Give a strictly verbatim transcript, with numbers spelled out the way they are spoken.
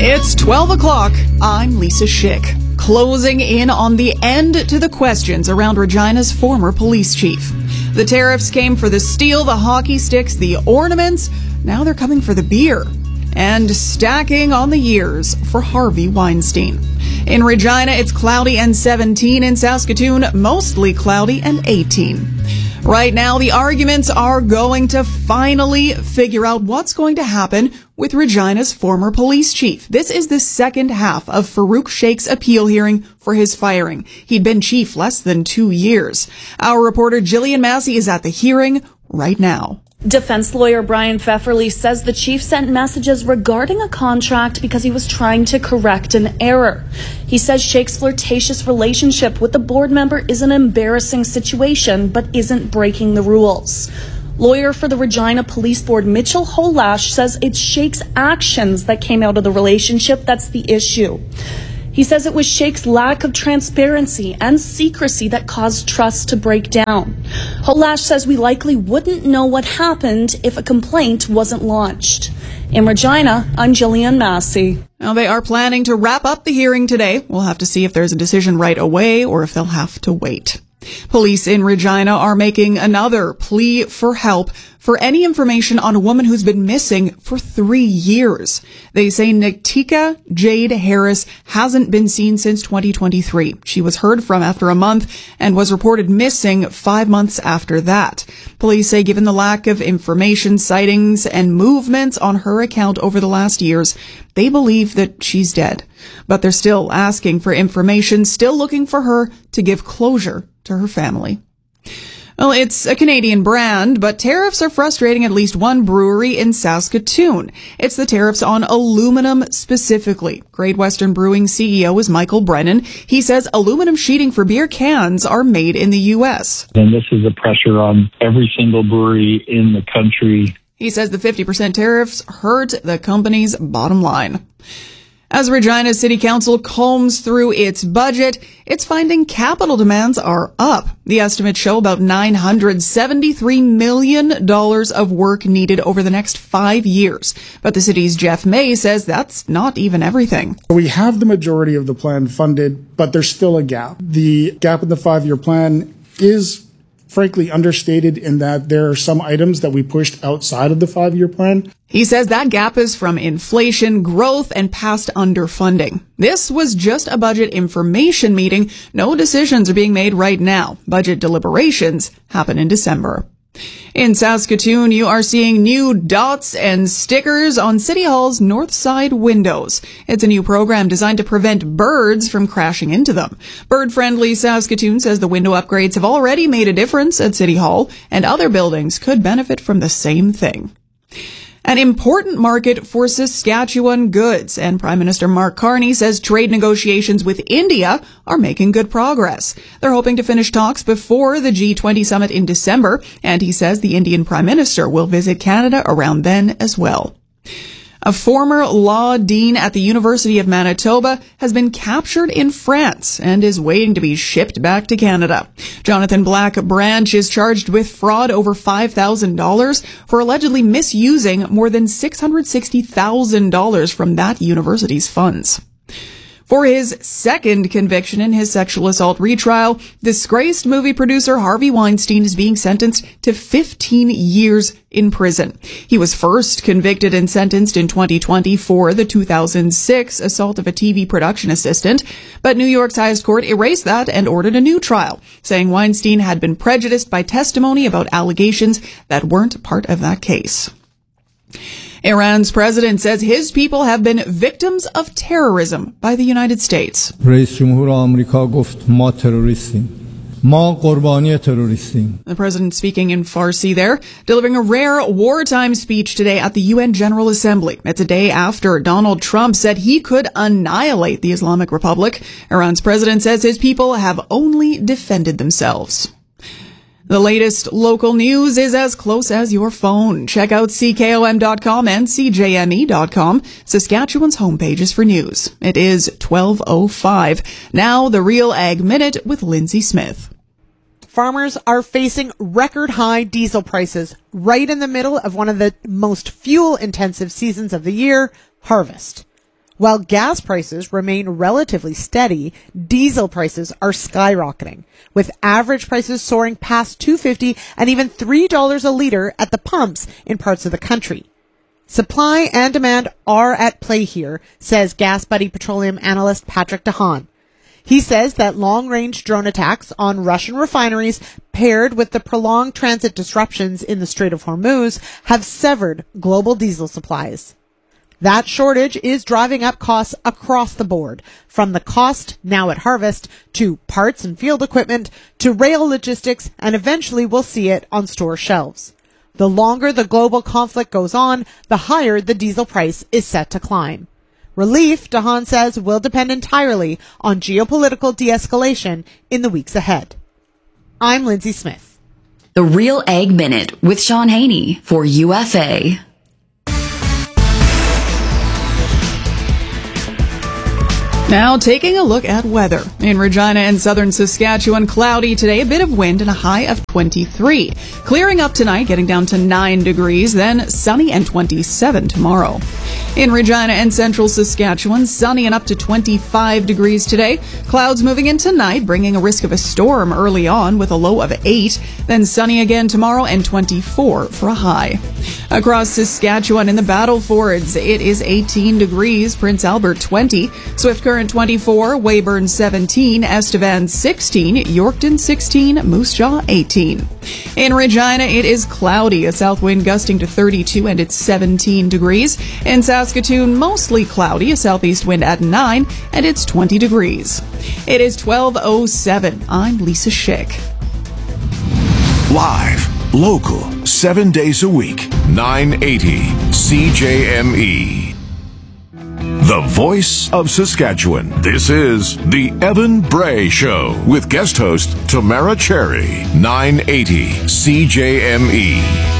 It's twelve o'clock. I'm Lisa Schick. Closing in on the end to the questions around Regina's former police chief. The tariffs came for the steel, the hockey sticks, the ornaments. Now they're coming for the beer. And stacking on the years for Harvey Weinstein. In Regina, it's cloudy and seventeen. In Saskatoon, mostly cloudy and eighteen. Right now, the arguments are going to finally figure out what's going to happen with Regina's former police chief. This is the second half of Farouk Sheikh's appeal hearing for his firing. He'd been chief less than two years. Our reporter Jillian Massey is at the hearing right now. Defense lawyer Brian Pfefferly says the chief sent messages regarding a contract because he was trying to correct an error. He says Sheikh's flirtatious relationship with the board member is an embarrassing situation, but isn't breaking the rules. Lawyer for the Regina Police Board, Mitchell Holash, says it's Sheikh's actions that came out of the relationship that's the issue. He says it was Sheikh's lack of transparency and secrecy that caused trust to break down. Holash says we likely wouldn't know what happened if a complaint wasn't launched. In Regina, I'm Jillian Massey. Now, they are planning to wrap up the hearing today. We'll have to see if there's a decision right away or if they'll have to wait. Police in Regina are making another plea for help for any information on a woman who's been missing for three years. They say Nitika Jade Harris hasn't been seen since twenty twenty-three. She was heard from after a month and was reported missing five months after that. Police say given the lack of information, sightings, and movements on her account over the last years, they believe that she's dead. But they're still asking for information, still looking for her to give closure to her family. Well, it's a Canadian brand, but tariffs are frustrating at least one brewery in Saskatoon. It's the tariffs on aluminum specifically. Great Western Brewing C E O is Michael Brennan. He says aluminum sheeting for beer cans are made in the U S. And this is a pressure on every single brewery in the country. He says the fifty percent tariffs hurt the company's bottom line. As Regina City Council combs through its budget, it's finding capital demands are up. The estimates show about nine hundred seventy-three million dollars of work needed over the next five years. But the city's Jeff May says that's not even everything. We have the majority of the plan funded, but there's still a gap. The gap in the five-year plan is frankly understated in that there are some items that we pushed outside of the five-year plan. He says that gap is from inflation, growth, and past underfunding. This was just a budget information meeting. No decisions are being made right now. Budget deliberations happen in December. In Saskatoon, you are seeing new dots and stickers on City Hall's north side windows. It's a new program designed to prevent birds from crashing into them. Bird-friendly Saskatoon says the window upgrades have already made a difference at City Hall, and other buildings could benefit from the same thing. An important market for Saskatchewan goods, and Prime Minister Mark Carney says trade negotiations with India are making good progress. They're hoping to finish talks before the G twenty summit in December, and he says the Indian Prime Minister will visit Canada around then as well. A former law dean at the University of Manitoba has been captured in France and is waiting to be shipped back to Canada. Jonathan Black Branch is charged with fraud over five thousand dollars for allegedly misusing more than six hundred sixty thousand dollars from that university's funds. For his second conviction in his sexual assault retrial, disgraced movie producer Harvey Weinstein is being sentenced to fifteen years in prison. He was first convicted and sentenced in twenty twenty for the two thousand six assault of a T V production assistant, but New York's highest court erased that and ordered a new trial, saying Weinstein had been prejudiced by testimony about allegations that weren't part of that case. Iran's president says his people have been victims of terrorism by the United States. رئیس جمهور آمریکا گفت ما تروریستیم. ما قربانی تروریستیم. The president speaking in Farsi there, delivering a rare wartime speech today at the U N General Assembly. It's a day after Donald Trump said he could annihilate the Islamic Republic. Iran's president says his people have only defended themselves. The latest local news is as close as your phone. Check out C K O M dot com and C J M E dot com, Saskatchewan's homepages for news. It is twelve oh five. Now, the Real Ag Minute with Lindsay Smith. Farmers are facing record high diesel prices right in the middle of one of the most fuel-intensive seasons of the year, harvest. While gas prices remain relatively steady, diesel prices are skyrocketing, with average prices soaring past two dollars and fifty cents and even three dollars a liter at the pumps in parts of the country. Supply and demand are at play here, says GasBuddy petroleum analyst Patrick DeHaan. He says that long-range drone attacks on Russian refineries paired with the prolonged transit disruptions in the Strait of Hormuz have severed global diesel supplies. That shortage is driving up costs across the board, from the cost now at harvest to parts and field equipment to rail logistics, and eventually we'll see it on store shelves. The longer the global conflict goes on, the higher the diesel price is set to climb. Relief, DeHaan says, will depend entirely on geopolitical de-escalation in the weeks ahead. I'm Lindsay Smith. The Real Ag Minute with Sean Haney for U F A. Now, taking a look at weather. In Regina and southern Saskatchewan, cloudy today, a bit of wind and a high of twenty-three. Clearing up tonight, getting down to nine degrees, then sunny and twenty-seven tomorrow. In Regina and central Saskatchewan, sunny and up to twenty-five degrees today. Clouds moving in tonight, bringing a risk of a storm early on with a low of eight. Then sunny again tomorrow and twenty-four for a high. Across Saskatchewan in the Battle Fords, it is eighteen degrees, Prince Albert twenty, Swift Current twenty-four, Weyburn seventeen, Estevan sixteen, Yorkton sixteen, Moose Jaw eighteen. In Regina, it is cloudy, a south wind gusting to thirty-two and it's seventeen degrees. In Saskatoon, mostly cloudy, a southeast wind at nine and it's twenty degrees. It is twelve oh seven. I'm Lisa Schick. Live, local, seven days a week, nine eighty C J M E. The voice of Saskatchewan. This is the Evan Bray Show with guest host Tamara Cherry, nine eighty C J M E.